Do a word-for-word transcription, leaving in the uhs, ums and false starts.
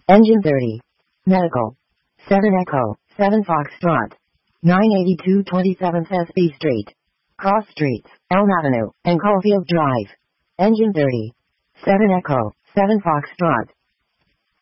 Engine thirty. Medical. seven Echo, seven Foxtrot. nine eighty-two twenty-seventh S B Street. Cross Streets, Elm Avenue, and Caulfield Drive. Engine thirty. seven Echo, seven Foxtrot.